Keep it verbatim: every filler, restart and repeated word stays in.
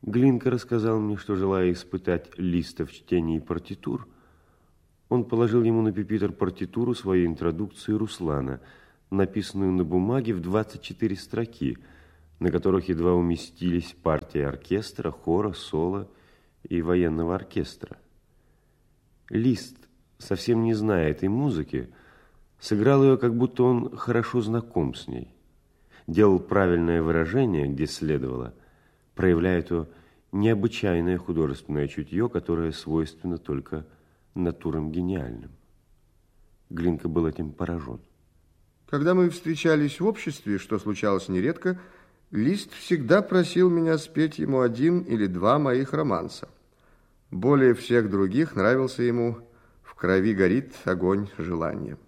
Глинка рассказал мне, что, желая испытать Листа в чтении партитур, он положил ему на пюпитр партитуру своей интродукции Руслана, написанную на бумаге в двадцать четыре строки, на которых едва уместились партии оркестра, хора, соло и военного оркестра. Лист, совсем не зная этой музыки, сыграл ее, как будто он хорошо знаком с ней. Делал правильное выражение, где следовало, проявляя то необычайное художественное чутье, которое свойственно только натурам гениальным. Глинка был этим поражен. Когда мы встречались в обществе, что случалось нередко, Лист всегда просил меня спеть ему один или два моих романса. Более всех других нравился ему «В крови горит огонь желания».